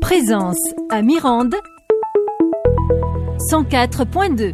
Présence à Mirande 104.2.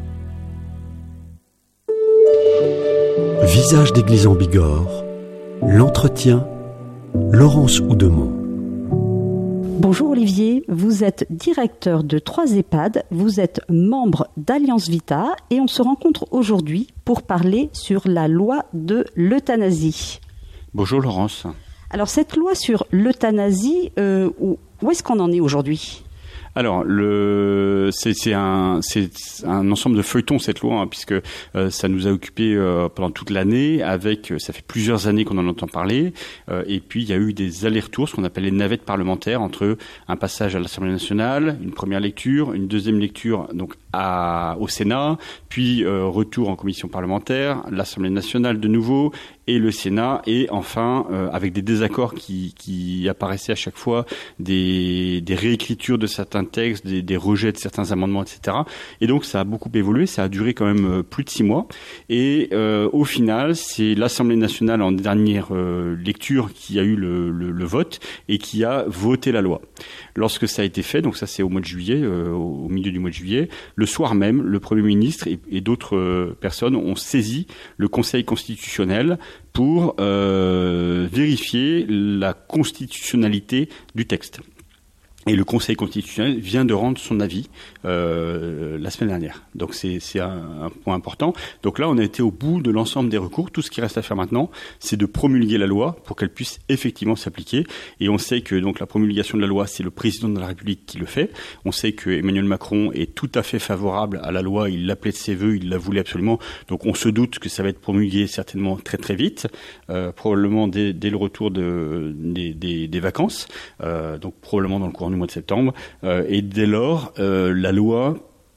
Visage d'église en Bigorre, l'entretien, Laurence Houdemont. Bonjour Olivier, vous êtes directeur de 3 EHPAD, vous êtes membre d'Alliance Vita et on se rencontre aujourd'hui pour parler sur la loi de l'euthanasie. Bonjour Laurence. Alors cette loi sur l'euthanasie, où est-ce qu'on en est aujourd'hui ? Alors, c'est un ensemble de feuilletons, cette loi, puisque ça nous a occupé pendant toute l'année. Ça fait plusieurs années qu'on en entend parler. Et puis, il y a eu des allers-retours, ce qu'on appelle les navettes parlementaires, entre un passage à l'Assemblée nationale, une première lecture, une deuxième lecture donc au Sénat, puis retour en commission parlementaire, l'Assemblée nationale de nouveau, et le Sénat, et enfin, avec des désaccords qui apparaissaient à chaque fois, des réécritures de certains textes, des rejets de certains amendements, etc. Et donc, ça a beaucoup évolué, ça a duré quand même plus de 6 mois. Et au final, c'est l'Assemblée nationale en dernière lecture qui a eu le vote et qui a voté la loi. Lorsque ça a été fait, donc ça c'est au mois de juillet, au milieu du mois de juillet, le soir même, le Premier ministre et d'autres personnes ont saisi le Conseil constitutionnel pour vérifier la constitutionnalité du texte. Et le Conseil constitutionnel vient de rendre son avis la semaine dernière. Donc c'est un point important. Donc là, on a été au bout de l'ensemble des recours. Tout ce qui reste à faire maintenant, c'est de promulguer la loi pour qu'elle puisse effectivement s'appliquer. Et on sait que donc la promulgation de la loi, c'est le président de la République qui le fait. On sait que Emmanuel Macron est tout à fait favorable à la loi. Il l'appelait de ses voeux, il la voulait absolument. Donc on se doute que ça va être promulgué certainement très très vite, probablement dès le retour des vacances. Donc probablement dans le courant du mois de septembre, et dès lors, la loi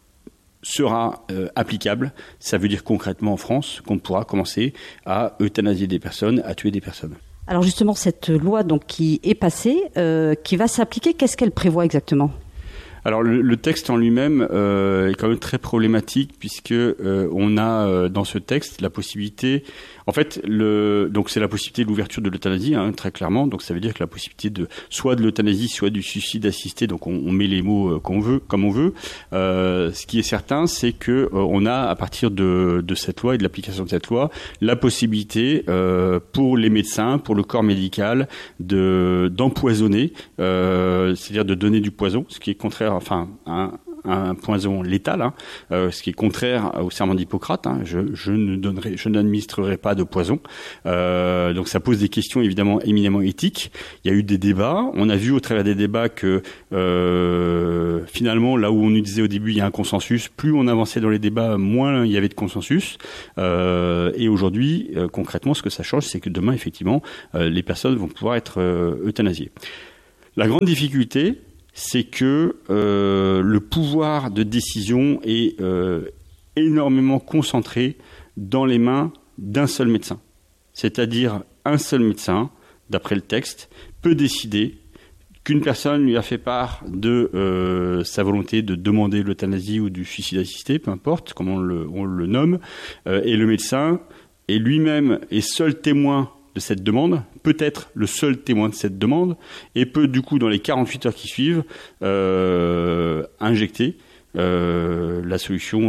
sera applicable. Ça veut dire concrètement en France qu'on pourra commencer à euthanasier des personnes, à tuer des personnes. Alors justement, cette loi donc, qui est passée, qui va s'appliquer, qu'est-ce qu'elle prévoit exactement ? Alors le texte en lui-même est quand même très problématique puisque on a dans ce texte la possibilité, en fait, donc c'est la possibilité de l'ouverture de l'euthanasie, très clairement. Donc ça veut dire que la possibilité soit de l'euthanasie, soit du suicide assisté. Donc on met les mots comme on veut. Ce qui est certain, c'est que on a à partir de cette loi et de l'application de cette loi la possibilité pour les médecins, pour le corps médical, d'empoisonner, c'est-à-dire de donner du poison, ce qui est contraire. Enfin, un poison létal, ce qui est contraire au serment d'Hippocrate. Je n'administrerai pas de poison. Donc ça pose des questions évidemment éminemment éthiques. Il y a eu des débats. On a vu au travers des débats que finalement, là où on nous disait au début il y a un consensus, plus on avançait dans les débats, moins il y avait de consensus. Et aujourd'hui, concrètement, ce que ça change, c'est que demain, effectivement, les personnes vont pouvoir être euthanasiées. La grande difficulté, c'est que le pouvoir de décision est énormément concentré dans les mains d'un seul médecin. C'est-à-dire un seul médecin, d'après le texte, peut décider qu'une personne lui a fait part de sa volonté de demander l'euthanasie ou du suicide assisté, peu importe comment on le nomme, et le médecin est lui-même seul témoin de cette demande, peut-être le seul témoin de cette demande, et peut du coup, dans les 48 heures qui suivent, injecter la solution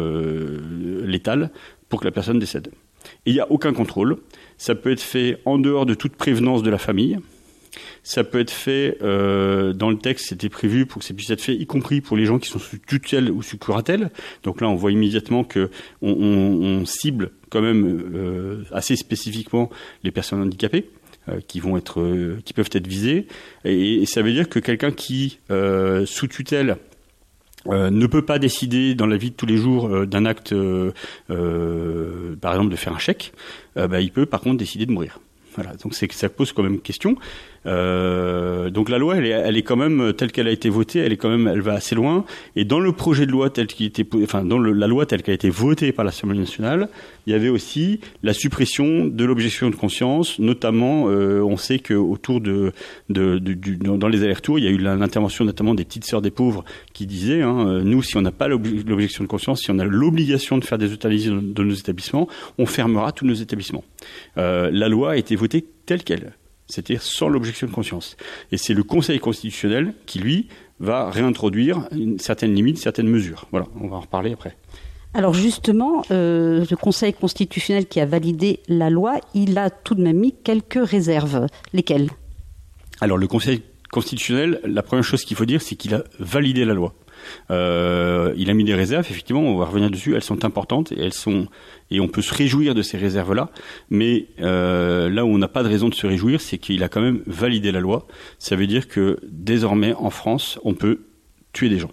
létale pour que la personne décède. Et il n'y a aucun contrôle. Ça peut être fait en dehors de toute prévenance de la famille. Ça peut être fait, dans le texte, c'était prévu pour que ça puisse être fait, y compris pour les gens qui sont sous tutelle ou sous curatelle. Donc là, on voit immédiatement que on cible quand même assez spécifiquement les personnes handicapées qui peuvent être visées. Et ça veut dire que quelqu'un qui, sous tutelle, ne peut pas décider dans la vie de tous les jours d'un acte, par exemple de faire un chèque, il peut par contre décider de mourir. Voilà, donc ça pose quand même question. Donc la loi, elle est quand même telle qu'elle a été votée, elle va assez loin. Et dans le projet de loi la loi telle qu'elle a été votée par l'Assemblée nationale, il y avait aussi la suppression de l'objection de conscience, notamment, on sait que autour dans les allers-retours, il y a eu l'intervention notamment des petites sœurs des pauvres qui disaient, nous, si on n'a pas l'objection de conscience, si on a l'obligation de faire des euthanasies dans nos établissements, on fermera tous nos établissements. La loi a été votée telle qu'elle. c'est-à-dire sans l'objection de conscience. Et c'est le Conseil constitutionnel qui, lui, va réintroduire une certaine limite, certaines mesures. Voilà, on va en reparler après. Alors justement, le Conseil constitutionnel qui a validé la loi, il a tout de même mis quelques réserves. Lesquelles ? Alors le Conseil constitutionnel, la première chose qu'il faut dire, c'est qu'il a validé la loi. Il a mis des réserves, effectivement, on va revenir dessus, elles sont importantes et on peut se réjouir de ces réserves-là, mais là où on n'a pas de raison de se réjouir, c'est qu'il a quand même validé la loi. Ça veut dire que désormais, en France, on peut tuer des gens.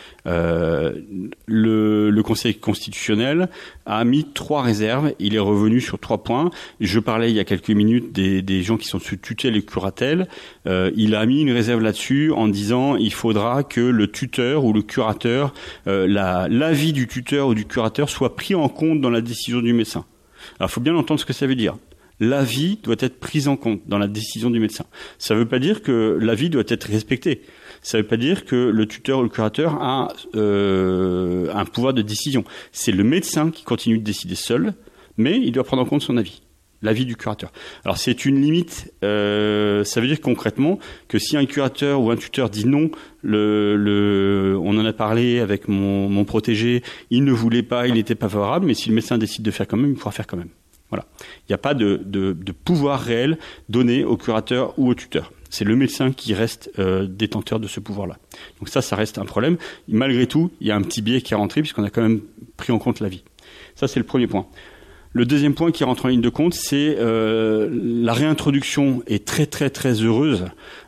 Le Conseil constitutionnel a mis 3 réserves. Il est revenu sur 3 points. Je parlais il y a quelques minutes des gens qui sont sous tutelle et curatelle. Il a mis une réserve là-dessus en disant il faudra que le tuteur ou le curateur, l'avis du tuteur ou du curateur soit pris en compte dans la décision du médecin. Alors, il faut bien entendre ce que ça veut dire. L'avis doit être pris en compte dans la décision du médecin. Ça ne veut pas dire que l'avis doit être respecté. Ça ne veut pas dire que le tuteur ou le curateur a un pouvoir de décision. C'est le médecin qui continue de décider seul, mais il doit prendre en compte son avis, l'avis du curateur. Alors c'est une limite, ça veut dire concrètement que si un curateur ou un tuteur dit non, on en a parlé avec mon protégé, il ne voulait pas, il n'était pas favorable, mais si le médecin décide de faire quand même, il pourra faire quand même. Voilà. Il n'y a pas de pouvoir réel donné au curateur ou au tuteur. C'est le médecin qui reste détenteur de ce pouvoir-là. Donc ça reste un problème. Malgré tout, il y a un petit biais qui est rentré puisqu'on a quand même pris en compte l'avis. Ça, c'est le premier point. Le deuxième point qui rentre en ligne de compte, c'est la réintroduction est très très très heureuse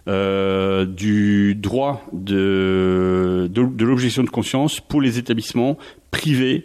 du droit de l'objection de conscience pour les établissements privés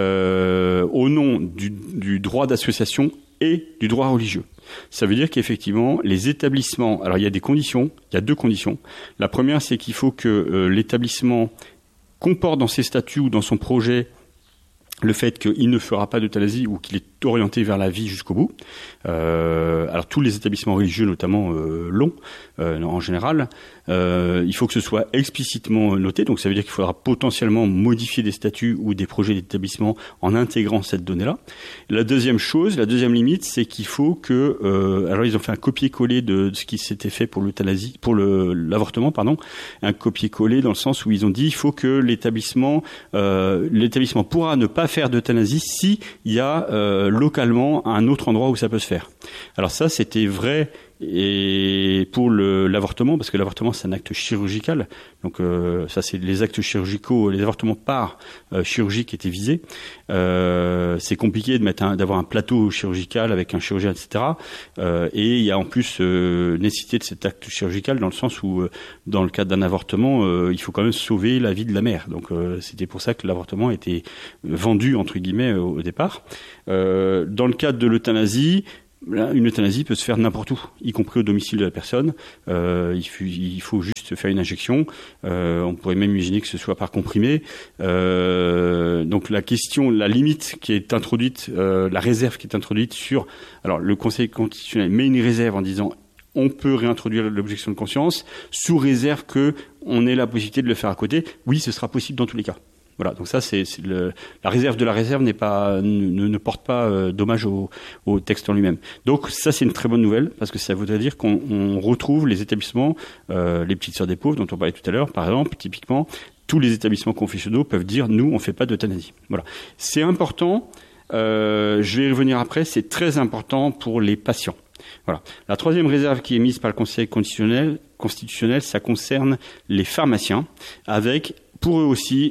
au nom du droit d'association et du droit religieux. Ça veut dire qu'effectivement, les établissements... Alors, il y a 2 conditions. La première, c'est qu'il faut que l'établissement comporte dans ses statuts ou dans son projet le fait qu'il ne fera pas d'euthanasie ou qu'il est orienté vers la vie jusqu'au bout. Alors tous les établissements religieux notamment l'ont en général. Il faut que ce soit explicitement noté, donc ça veut dire qu'il faudra potentiellement modifier des statuts ou des projets d'établissement en intégrant cette donnée-là. La deuxième limite, c'est qu'il faut que... alors ils ont fait un copier-coller de ce qui s'était fait pour l'avortement, un copier-coller dans le sens où ils ont dit il faut que l'établissement pourra ne pas faire d'euthanasie si il y a localement un autre endroit où ça peut se faire. Alors ça, c'était vrai et pour l'avortement, parce que l'avortement c'est un acte chirurgical, donc ça c'est les actes chirurgicaux, les avortements par chirurgie qui étaient visés. C'est compliqué d'avoir un plateau chirurgical avec un chirurgien, etc. Et il y a en plus nécessité de cet acte chirurgical dans le sens où dans le cadre d'un avortement, il faut quand même sauver la vie de la mère. Donc c'était pour ça que l'avortement était vendu entre guillemets au départ. Dans le cadre de l'euthanasie, une euthanasie peut se faire n'importe où, y compris au domicile de la personne. Il faut juste faire une injection. On pourrait même imaginer que ce soit par comprimé. Donc la limite qui est introduite, la réserve qui est introduite alors le Conseil constitutionnel met une réserve en disant on peut réintroduire l'objection de conscience sous réserve que on ait la possibilité de le faire à côté. Oui, ce sera possible dans tous les cas. Voilà, donc ça, la réserve de la réserve ne porte pas dommage au texte en lui-même. Donc ça, c'est une très bonne nouvelle, parce que ça voudrait dire qu'on retrouve les établissements, les petites sœurs des pauvres, dont on parlait tout à l'heure, par exemple, typiquement, tous les établissements confessionnaux peuvent dire, nous, on fait pas d'euthanasie. Voilà. C'est important, je vais y revenir après, c'est très important pour les patients. Voilà. La troisième réserve qui est mise par le Conseil constitutionnel, ça concerne les pharmaciens, avec pour eux aussi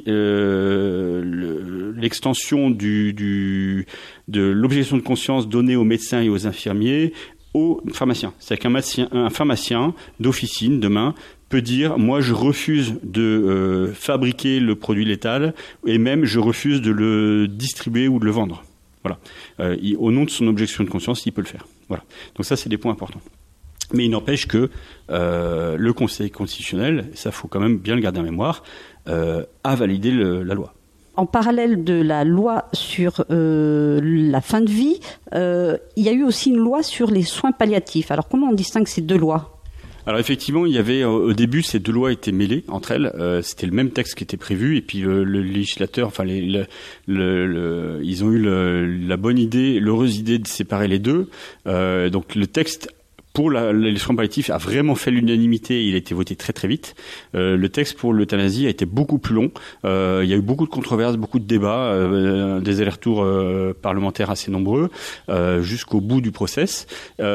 l'extension de l'objection de conscience donnée aux médecins et aux infirmiers aux pharmaciens. C'est-à-dire qu'un pharmacien d'officine demain peut dire moi je refuse de fabriquer le produit létal et même je refuse de le distribuer ou de le vendre. Voilà. Au nom de son objection de conscience, il peut le faire. Voilà. Donc ça, c'est des points importants. Mais il n'empêche que le Conseil constitutionnel, ça faut quand même bien le garder en mémoire, a validé la loi. En parallèle de la loi sur la fin de vie, il y a eu aussi une loi sur les soins palliatifs. Alors comment on distingue ces 2 lois ? Alors effectivement, il y avait au début ces 2 lois étaient mêlées entre elles. C'était le même texte qui était prévu et puis le législateur, enfin ils ont eu la bonne idée, l'heureuse idée de séparer les 2. Donc le texte pour les soins palliatifs a vraiment fait l'unanimité. Il a été voté très très vite. Le texte pour l'euthanasie a été beaucoup plus long. Il y a eu beaucoup de controverses, beaucoup de débats, des allers-retours parlementaires assez nombreux, jusqu'au bout du process.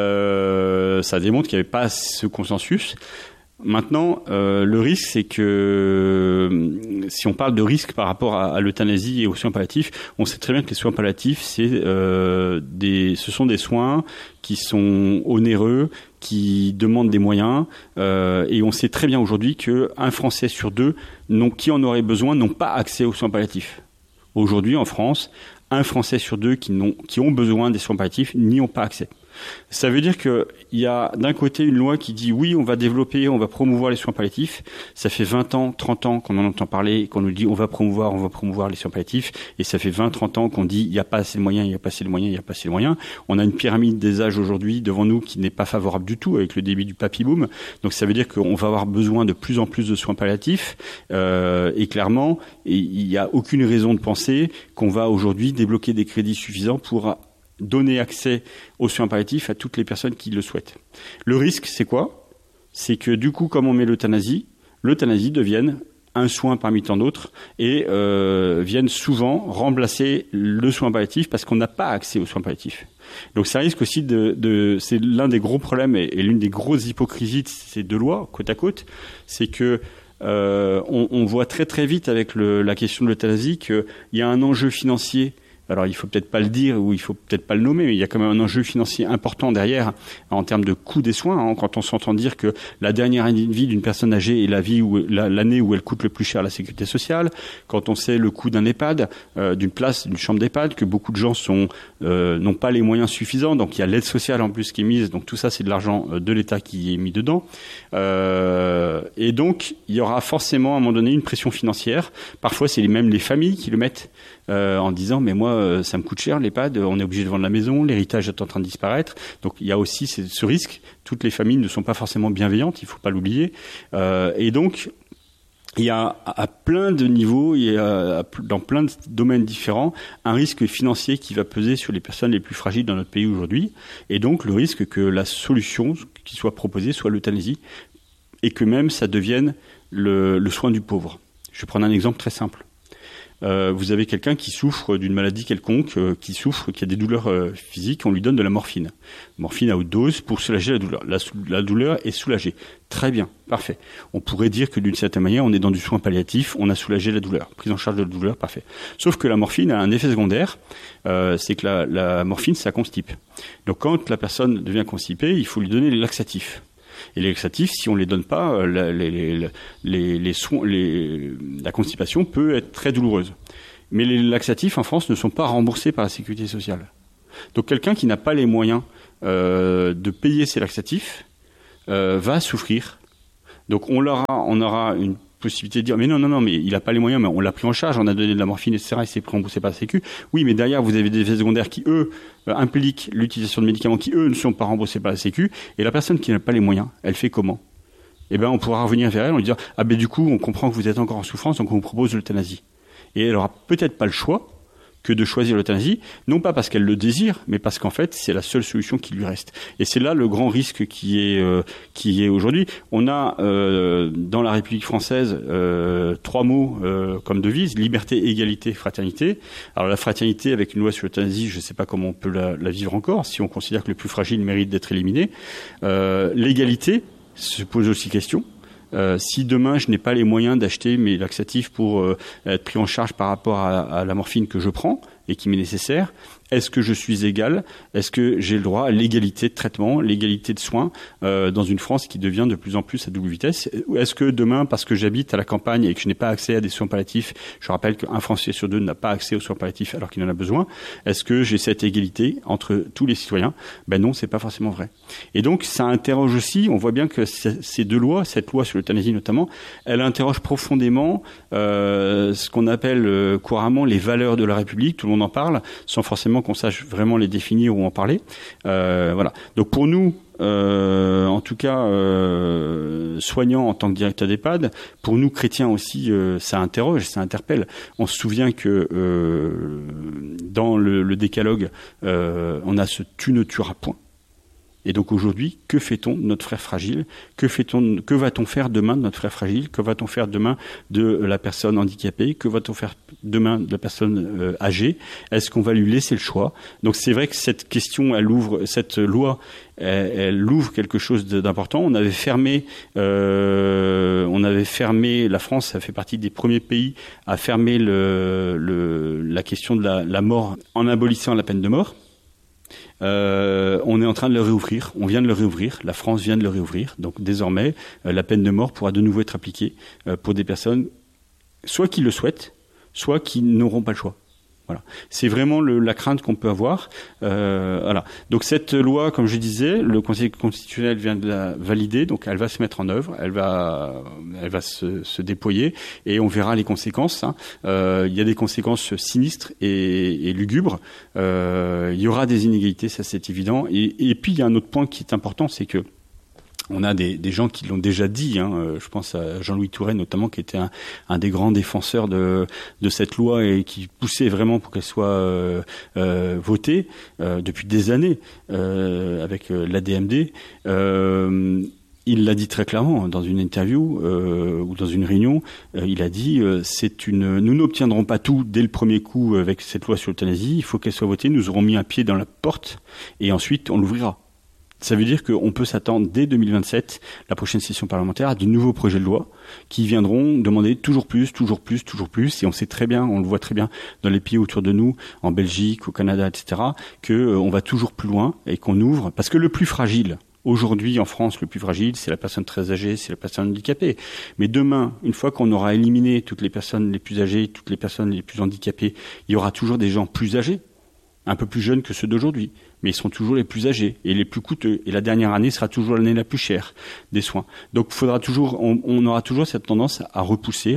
Ça démontre qu'il n'y avait pas ce consensus. Maintenant, le risque, c'est que si on parle de risque par rapport à l'euthanasie et aux soins palliatifs, on sait très bien que les soins palliatifs, ce sont des soins qui sont onéreux, qui demandent des moyens, et on sait très bien aujourd'hui qu'un Français sur deux qui en aurait besoin n'ont pas accès aux soins palliatifs. Aujourd'hui, en France, un Français sur deux qui ont besoin des soins palliatifs n'y ont pas accès. Ça veut dire qu'il y a d'un côté une loi qui dit oui, on va développer, on va promouvoir les soins palliatifs. Ça fait 20 ans, 30 ans qu'on en entend parler, qu'on nous dit on va promouvoir les soins palliatifs. Et ça fait 20, 30 ans qu'on dit il n'y a pas assez de moyens, il n'y a pas assez de moyens, il n'y a pas assez de moyens. On a une pyramide des âges aujourd'hui devant nous qui n'est pas favorable du tout avec le début du papy-boom. Donc ça veut dire qu'on va avoir besoin de plus en plus de soins palliatifs. Et clairement, il n'y a aucune raison de penser qu'on va aujourd'hui débloquer des crédits suffisants pour donner accès aux soins palliatifs à toutes les personnes qui le souhaitent. Le risque, c'est quoi ? C'est que du coup, comme on met l'euthanasie devienne un soin parmi tant d'autres et vienne souvent remplacer le soin palliatif parce qu'on n'a pas accès aux soins palliatifs. Donc ça risque aussi c'est l'un des gros problèmes et l'une des grosses hypocrisies de ces deux lois, côte à côte, c'est que on voit très très vite avec la question de l'euthanasie qu'il y a un enjeu financier. Alors il faut peut-être pas le dire ou il faut peut-être pas le nommer, mais il y a quand même un enjeu financier important derrière en termes de coût des soins. Quand on s'entend dire que la dernière année de vie d'une personne âgée est l'année où elle coûte le plus cher à la sécurité sociale, quand on sait le coût d'un EHPAD, d'une chambre d'EHPAD, que beaucoup de gens n'ont pas les moyens suffisants, donc il y a l'aide sociale en plus qui est mise, donc tout ça c'est de l'argent de l'État qui est mis dedans. Et donc il y aura forcément à un moment donné une pression financière. Parfois c'est même les familles qui le mettent. En disant mais moi ça me coûte cher l'EHPAD, on est obligé de vendre la maison, l'héritage est en train de disparaître. Donc il y a aussi ce risque. Toutes les familles ne sont pas forcément bienveillantes, il ne faut pas l'oublier. Et donc il y a à plein de niveaux, dans plein de domaines différents, un risque financier qui va peser sur les personnes les plus fragiles dans notre pays aujourd'hui. Et donc le risque que la solution qui soit proposée soit l'euthanasie et que même ça devienne le soin du pauvre. Je vais prendre un exemple très simple. Vous avez quelqu'un qui souffre d'une maladie quelconque, qui a des douleurs physiques, on lui donne de la morphine. Morphine à haute dose pour soulager la douleur. La douleur est soulagée. Très bien, parfait. On pourrait dire que d'une certaine manière, on est dans du soin palliatif, on a soulagé la douleur, prise en charge de la douleur, parfait. Sauf que la morphine a un effet secondaire, c'est que la morphine, ça constipe. Donc quand la personne devient constipée, il faut lui donner les laxatifs. Et les laxatifs, si on ne les donne pas, la constipation peut être très douloureuse. Mais les laxatifs en France ne sont pas remboursés par la sécurité sociale. Donc quelqu'un qui n'a pas les moyens de payer ses laxatifs va souffrir. Donc on aura une possibilité de dire mais non mais il n'a pas les moyens, mais on l'a pris en charge, on a donné de la morphine etc. et c'est remboursé par la Sécu. Oui, mais derrière vous avez des effets secondaires qui eux impliquent l'utilisation de médicaments qui eux ne sont pas remboursés par la Sécu, et la personne qui n'a pas les moyens, elle fait comment ? Eh ben on pourra revenir vers elle, on lui dire ah ben du coup on comprend que vous êtes encore en souffrance, donc on vous propose l'euthanasie. Et elle aura peut-être pas le choix que de choisir l'euthanasie, non pas parce qu'elle le désire, mais parce qu'en fait, c'est la seule solution qui lui reste. Et c'est là le grand risque qui est aujourd'hui. On a dans la République française 3 mots comme devise: liberté, égalité, fraternité. Alors la fraternité avec une loi sur l'euthanasie, je ne sais pas comment on peut la vivre encore, si on considère que le plus fragile mérite d'être éliminé. L'égalité se pose aussi question. Si demain je n'ai pas les moyens d'acheter mes laxatifs pour être pris en charge par rapport à la morphine que je prends et qui m'est nécessaire, est-ce que je suis égal ? Est-ce que j'ai le droit à l'égalité de traitement, l'égalité de soins dans une France qui devient de plus en plus à double vitesse ? Est-ce que demain, parce que j'habite à la campagne et que je n'ai pas accès à des soins palliatifs, je rappelle qu'un Français sur 2 n'a pas accès aux soins palliatifs alors qu'il en a besoin, est-ce que j'ai cette égalité entre tous les citoyens ? Ben non, c'est pas forcément vrai. Et donc ça interroge aussi, on voit bien que ces deux lois, cette loi sur l'euthanasie notamment, elle interroge profondément ce qu'on appelle couramment les valeurs de la République. Tout le monde en parle, sans forcément qu'on sache vraiment les définir ou en parler. Voilà. Donc pour nous, en tout cas soignants en tant que directeur d'EHPAD, pour nous chrétiens aussi, ça interroge, ça interpelle. On se souvient que dans le décalogue, on a ce « tu ne tueras point ». Et donc aujourd'hui, que fait-on de notre frère fragile ? Que va-t-on faire demain de notre frère fragile ? Que va-t-on faire demain de la personne handicapée ? Que va-t-on faire demain de la personne âgée ? Est-ce qu'on va lui laisser le choix ? Donc c'est vrai que cette question, cette loi, elle ouvre quelque chose d'important. On avait fermé, la France a fait partie des premiers pays à fermer la question de la mort en abolissant la peine de mort. On est en train de le réouvrir, on vient de le réouvrir, la France vient de le réouvrir, donc désormais la peine de mort pourra de nouveau être appliquée pour des personnes soit qui le souhaitent, soit qui n'auront pas le choix. Voilà. C'est vraiment la crainte qu'on peut avoir. Voilà. Donc cette loi, comme je disais, le Conseil constitutionnel vient de la valider, donc elle va se mettre en œuvre, elle va se déployer et on verra les conséquences. Il y a des conséquences sinistres et lugubres. Il y aura des inégalités, ça c'est évident. Et puis il y a un autre point qui est important, c'est que on a des gens qui l'ont déjà dit, je pense à Jean-Louis Tourret notamment, qui était un des grands défenseurs de cette loi et qui poussait vraiment pour qu'elle soit votée depuis des années avec l'ADMD. Il l'a dit très clairement dans une interview ou dans une réunion. Il a dit nous n'obtiendrons pas tout dès le premier coup avec cette loi sur l'euthanasie. Il faut qu'elle soit votée. Nous aurons mis un pied dans la porte et ensuite on l'ouvrira. Ça veut dire qu'on peut s'attendre dès 2027, la prochaine session parlementaire, à de nouveaux projets de loi qui viendront demander toujours plus. Et on sait très bien, on le voit très bien dans les pays autour de nous, en Belgique, au Canada, etc., qu'on va toujours plus loin et qu'on ouvre. Parce que le plus fragile, aujourd'hui en France, le plus fragile, c'est la personne très âgée, c'est la personne handicapée. Mais demain, une fois qu'on aura éliminé toutes les personnes les plus âgées, toutes les personnes les plus handicapées, il y aura toujours des gens plus âgés, un peu plus jeunes que ceux d'aujourd'hui, mais ils seront toujours les plus âgés et les plus coûteux. Et la dernière année sera toujours l'année la plus chère des soins. Donc on aura toujours cette tendance à repousser.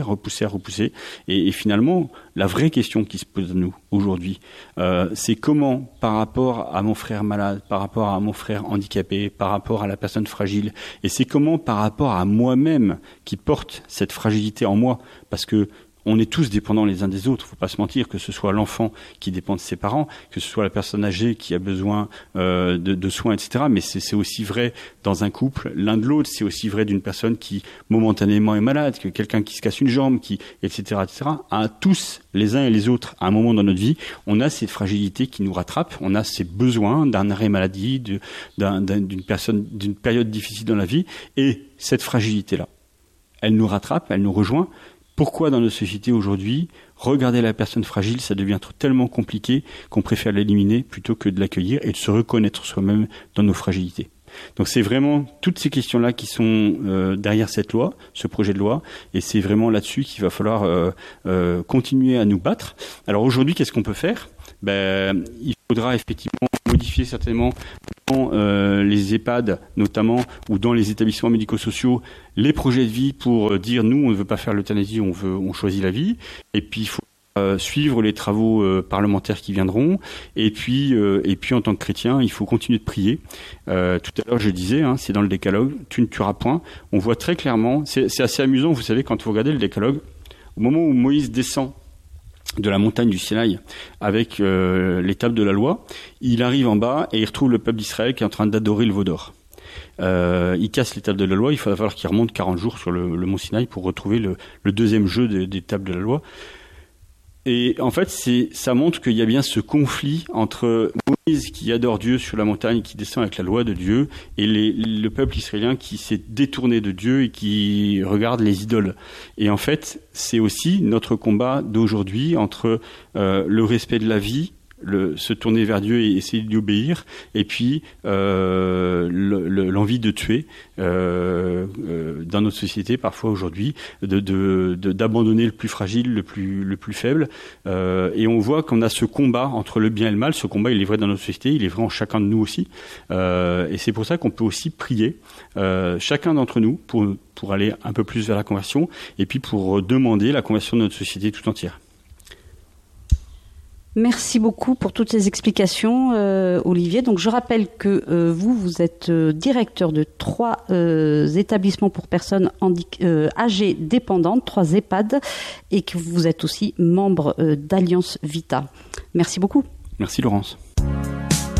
Et finalement, la vraie question qui se pose à nous aujourd'hui, c'est comment, par rapport à mon frère malade, par rapport à mon frère handicapé, par rapport à la personne fragile, et c'est comment, par rapport à moi-même, qui porte cette fragilité en moi, parce que on est tous dépendants les uns des autres, il ne faut pas se mentir, que ce soit l'enfant qui dépend de ses parents, que ce soit la personne âgée qui a besoin de soins, etc. Mais c'est aussi vrai dans un couple, l'un de l'autre, c'est aussi vrai d'une personne qui momentanément est malade, que quelqu'un qui se casse une jambe, etc. À tous, les uns et les autres, à un moment dans notre vie, on a cette fragilité qui nous rattrape, on a ces besoins d'un arrêt maladie, d'une période difficile dans la vie, et cette fragilité-là, elle nous rattrape, elle nous rejoint. Pourquoi dans nos sociétés aujourd'hui, regarder la personne fragile, ça devient tellement compliqué qu'on préfère l'éliminer plutôt que de l'accueillir et de se reconnaître soi-même dans nos fragilités. Donc c'est vraiment toutes ces questions-là qui sont derrière cette loi, ce projet de loi, et c'est vraiment là-dessus qu'il va falloir continuer à nous battre. Alors aujourd'hui, qu'est-ce qu'on peut faire ? Il faudra effectivement modifier certainement dans les EHPAD notamment ou dans les établissements médico-sociaux les projets de vie pour dire nous on ne veut pas faire l'euthanasie, on choisit la vie, et puis il faut suivre les travaux parlementaires qui viendront, et puis en tant que chrétien il faut continuer de prier. Tout à l'heure je disais, c'est dans le décalogue, tu ne tueras point. On voit très clairement, c'est assez amusant, vous savez, quand vous regardez le décalogue, au moment où Moïse descend de la montagne du Sinaï avec les tables de la loi, il arrive en bas et il retrouve le peuple d'Israël qui est en train d'adorer le veau d'or. Il casse les tables de la loi, il va falloir qu'il remonte 40 jours sur le mont Sinaï pour retrouver le deuxième jeu des tables de la loi. Et en fait, ça montre qu'il y a bien ce conflit entre Moïse qui adore Dieu sur la montagne, qui descend avec la loi de Dieu, et le peuple israélien qui s'est détourné de Dieu et qui regarde les idoles. Et en fait, c'est aussi notre combat d'aujourd'hui entre le respect de la vie, se tourner vers Dieu et essayer d'y obéir, et puis l'envie de tuer dans notre société parfois aujourd'hui, d'abandonner le plus fragile, le plus faible, et on voit qu'on a ce combat entre le bien et le mal. Ce combat, il est vrai dans notre société, il est vrai en chacun de nous aussi, et c'est pour ça qu'on peut aussi prier chacun d'entre nous pour aller un peu plus vers la conversion, et puis pour demander la conversion de notre société tout entière. Merci beaucoup pour toutes ces explications, Olivier. Donc, je rappelle que vous êtes directeur de 3 établissements pour personnes âgées dépendantes, 3 EHPAD, et que vous êtes aussi membre d'Alliance Vita. Merci beaucoup. Merci Laurence.